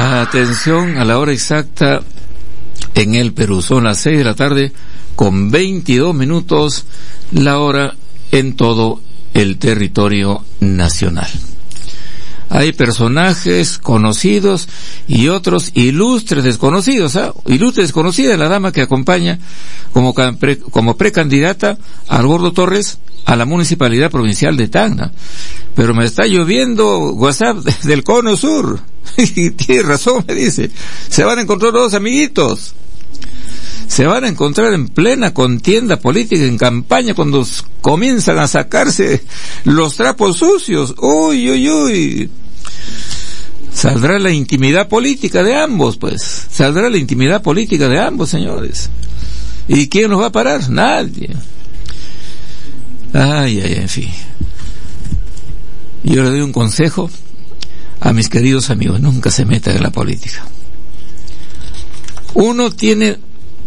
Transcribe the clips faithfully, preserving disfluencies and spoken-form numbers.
Atención a la hora exacta en el Perú. Son las seis de la tarde con veintidós minutos, la hora en todo el territorio nacional. Hay personajes conocidos y otros ilustres desconocidos, ¿ah? Ilustre desconocida, la dama que acompaña como, pre, como precandidata al Gordo Torres a la Municipalidad Provincial de Tacna. Pero me está lloviendo WhatsApp del Cono Sur. Y tiene razón, me dice. Se van a encontrar dos amiguitos. Se van a encontrar en plena contienda política, en campaña, cuando comienzan a sacarse los trapos sucios. Uy, uy, uy. Saldrá la intimidad política de ambos, pues. Saldrá la intimidad política de ambos, señores. ¿Y quién los va a parar? Nadie. Ay, ay, en fin. Yo le doy un consejo a mis queridos amigos: nunca se metan en la política. Uno tiene,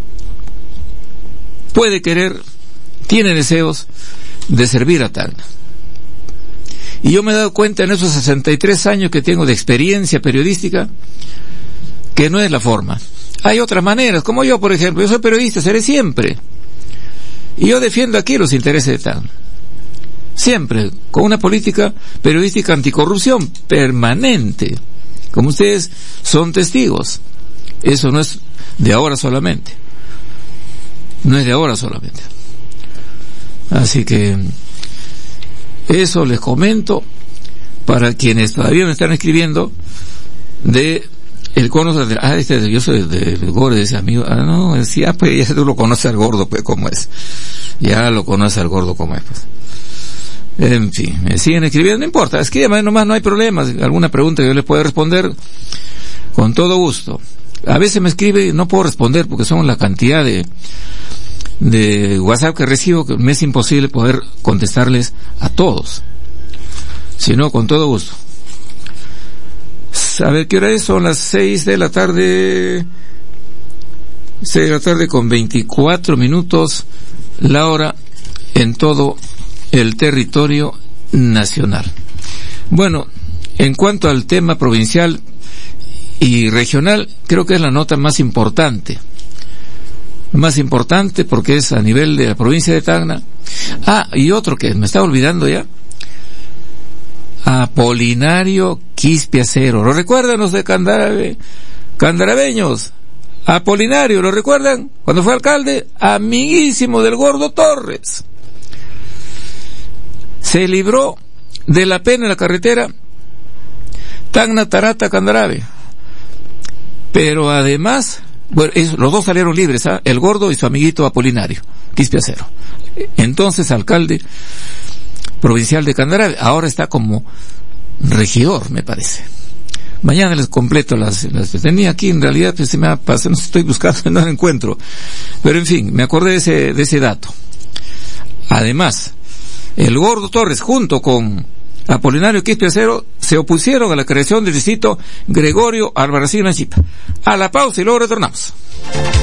puede querer, tiene deseos de servir a Tacna. Y yo me he dado cuenta en esos sesenta y tres años que tengo de experiencia periodística que no es la forma. Hay otras maneras, como yo, por ejemplo. Yo soy periodista, seré siempre. Y yo defiendo aquí los intereses de Tacna. Siempre, con una política periodística anticorrupción permanente. Como ustedes son testigos. Eso no es de ahora solamente. No es de ahora solamente. Así que eso les comento para quienes todavía me están escribiendo de el cono. Ah, este, yo soy de, de, de Gordo, ese amigo. Ah, no, decía, pues ya tú lo conoces al Gordo, pues cómo es. Ya lo conoces al Gordo como es, pues. En fin, me siguen escribiendo, no importa, escríbanme nomás, no hay problemas. Alguna pregunta que yo les pueda responder con todo gusto. A veces me escribe y no puedo responder porque son la cantidad de de WhatsApp que recibo que me es imposible poder contestarles a todos. Si no, con todo gusto. A ver, ¿qué hora es? Son las seis de la tarde, seis de la tarde con veinticuatro minutos, la hora en todo el territorio nacional. Bueno, en cuanto al tema provincial y regional, creo que es la nota más importante. Más importante porque es a nivel de la provincia de Tacna. Ah, y otro que me estaba olvidando ya. Apolinario Quispiacero. ¿Lo recuerdan los de Candarabe? Candarabeños. Apolinario, ¿lo recuerdan? Cuando fue alcalde, amiguísimo del Gordo Torres. Se libró de la pena en la carretera Tacna, Tarata, Candarabe. Pero además, bueno, es, los dos salieron libres, ¿ah? El Gordo y su amiguito Apolinario Quispiacero. Entonces alcalde provincial de Candarabe. Ahora está como regidor, me parece. Mañana les completo las, las tenía aquí, en realidad pues se me ha pasado, no estoy buscando, no lo encuentro. Pero en fin, me acordé de ese, de ese dato. Además, el Gordo Torres junto con Apolinario Quispiacero se opusieron a la creación del distrito Gregorio Albarracín Anchipa. A la pausa y luego retornamos.